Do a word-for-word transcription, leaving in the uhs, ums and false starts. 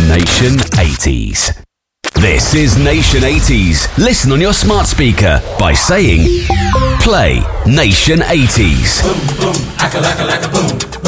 Nation eighties. This is Nation eighties. Listen on your smart speaker by saying, play Nation eighties. Boom, boom, acca, lacka, lacka, boom.